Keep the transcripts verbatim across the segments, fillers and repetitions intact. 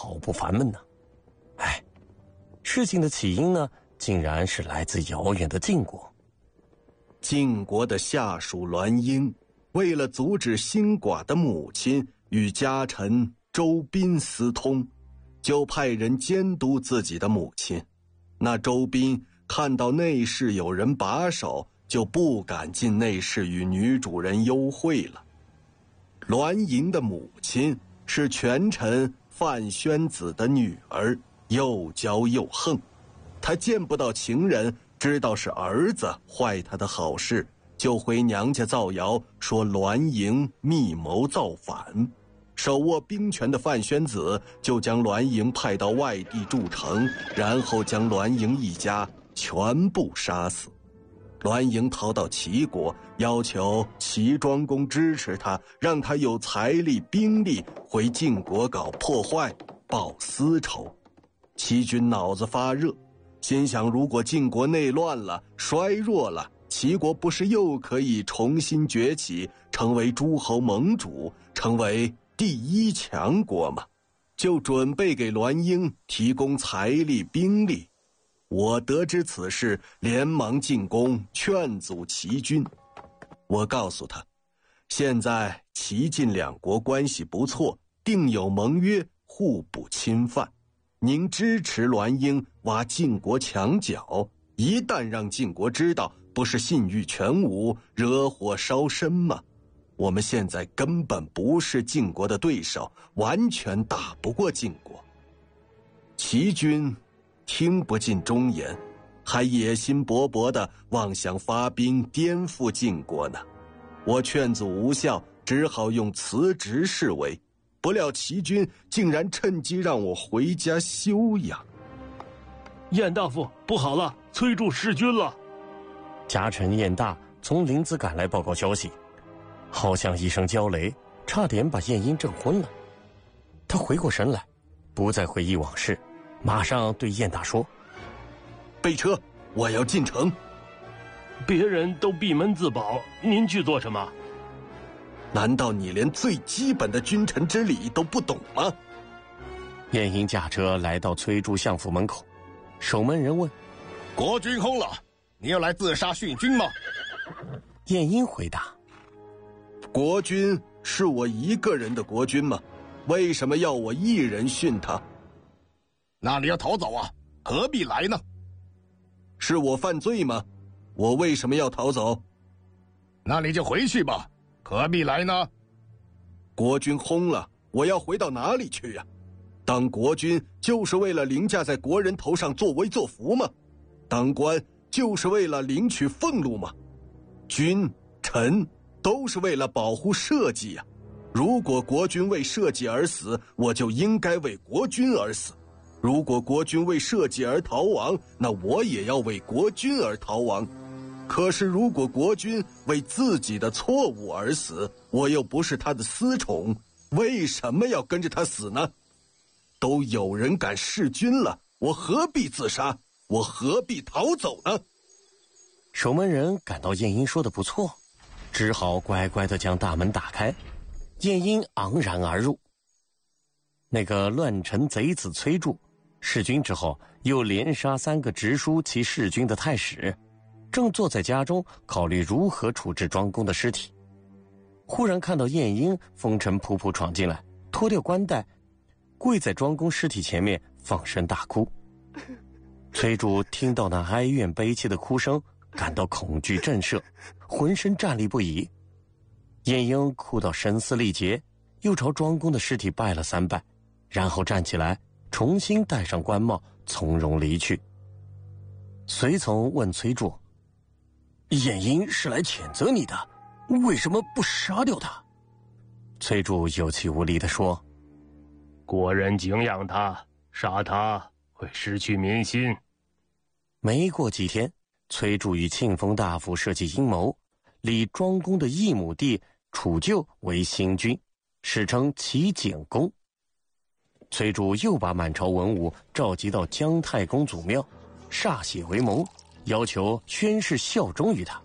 好不烦闷呢。哎，事情的起因呢，竟然是来自遥远的晋国。 晋国的下属栾婴，为了阻止新寡的母亲与家臣周宾私通，就派人监督自己的母亲。那周宾看到内室有人把守，就不敢进内室与女主人幽会了。栾盈的母亲是权臣范宣子的女儿，又骄又横。她见不到情人，知道是儿子坏她的好事，就回娘家造谣说栾盈密谋造反。手握兵权的范宣子就将栾盈派到外地筑城，然后将栾盈一家全部杀死。栾盈逃到齐国，要求齐庄公支持他，让他有财力兵力回晋国搞破坏，报私仇。齐军脑子发热，心想如果晋国内乱了，衰弱了，齐国不是又可以重新崛起，成为诸侯盟主，成为第一强国吗？就准备给栾盈提供财力兵力。我得知此事，连忙进宫劝阻齐军。我告诉他，现在齐晋两国关系不错，定有盟约，互不侵犯。您支持栾盈挖晋国墙角，一旦让晋国知道，不是信誉全无，惹火烧身吗？我们现在根本不是晋国的对手，完全打不过晋国。齐军听不进忠言，还野心勃勃地妄想发兵颠覆晋国呢。我劝阻无效，只好用辞职示威。不料齐军竟然趁机让我回家休养。 晏大夫，不好了，崔杼弑君了！ 家臣晏大从临淄赶来报告消息，好像一声焦雷，差点把晏婴震昏了。他回过神来，不再回忆往事，马上对晏大说：“ 备车，我要进城。” 别人都闭门自保，您去做什么？ 难道你连最基本的君臣之礼都不懂吗？ 晏婴驾车来到崔杼相府门口，守门人问：“ 国君薨了，你要来自杀殉君吗？” 晏婴回答：“ 国君是我一个人的国君吗？为什么要我一人殉他？”“ 那你要逃走啊，何必来呢？”“ 是我犯罪吗？我为什么要逃走？”“ 那你就回去吧，何必来呢？”“ 国君薨了，我要回到哪里去呀？当国君就是为了凌驾在国人头上作威作福吗？当官就是为了领取俸禄吗？君臣都是为了保护社稷呀。如果国君为社稷而死，我就应该为国君而死。如果国君为社稷而逃亡，那我也要为国君而逃亡。可是如果国君为自己的错误而死，我又不是他的私宠，为什么要跟着他死呢？都有人敢弑君了，我何必自杀？我何必逃走呢？” 守门人感到晏婴说的不错，只好乖乖地将大门打开。晏婴昂然而入。那个乱臣贼子崔杼弑君之后，又连杀三个直书其弑君的太史，正坐在家中考虑如何处置庄公的尸体，忽然看到晏婴风尘仆仆闯进来，脱掉冠带，跪在庄公尸体前面放声大哭。崔杼听到那哀怨悲戚的哭声，感到恐惧震慑，浑身战栗不已。晏婴哭到声嘶力竭，又朝庄公的尸体拜了三拜，然后站起来，重新戴上冠帽，从容离去。随从问崔杼：“晏婴是来谴责你的，为什么不杀掉他？”崔杼有气无力地说：“ 国人敬仰他，杀他会失去民心。” 没过几天，崔杼与庆丰大夫设计阴谋，立庄公的异母弟楚臼为新君，史称齐简公。崔杼又把满朝文武召集到姜太公祖庙，歃血为盟，要求宣誓效忠于他。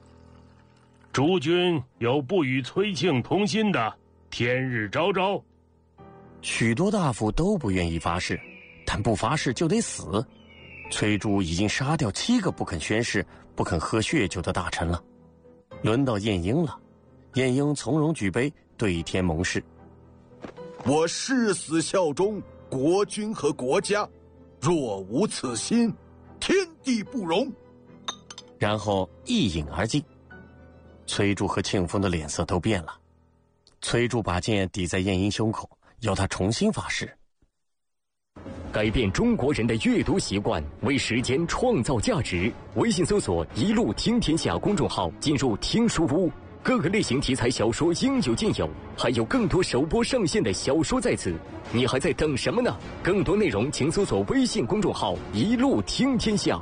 诸君有不与崔庆同心的，天日昭昭。 许多大夫都不愿意发誓，但不发誓就得死。崔杼已经杀掉七个不肯宣誓、不肯喝血酒的大臣了，轮到晏婴了。晏婴从容举杯，对天盟誓： 我誓死效忠国君和国家，若无此心，天地不容。 然后一饮而尽。崔杼和庆丰的脸色都变了。崔杼把剑抵在晏婴胸口，要他重新发誓。 改变中国人的阅读习惯，为时间创造价值。微信搜索“一路听天下”公众号，进入听书屋，各个类型题材小说应有尽有，还有更多首播上线的小说在此。你还在等什么呢？更多内容请搜索微信公众号“一路听天下”。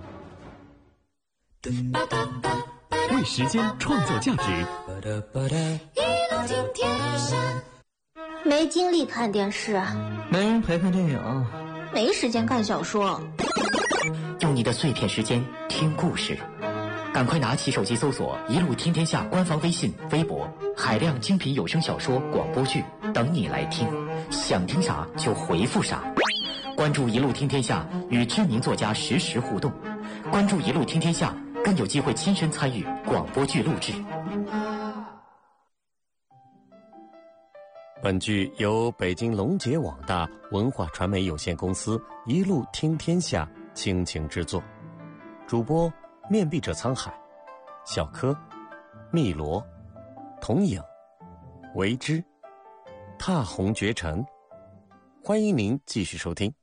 为时间创造价值。 一路听天下。没精力看电视， 没人陪看电影， 没时间看小说。 用你的碎片时间听故事，赶快拿起手机搜索“一路听天下”官方微信、微博，海量精品有声小说、广播剧等你来听，想听啥就回复啥。关注“一路听天下”，与知名作家实时互动。关注“一路听天下”，更有机会亲身参与广播剧录制。 本剧由北京龙杰网大文化传媒有限公司一路听天下倾情制作，主播面壁者沧海、小柯、汨罗、童影、为之、踏红绝尘。欢迎您继续收听。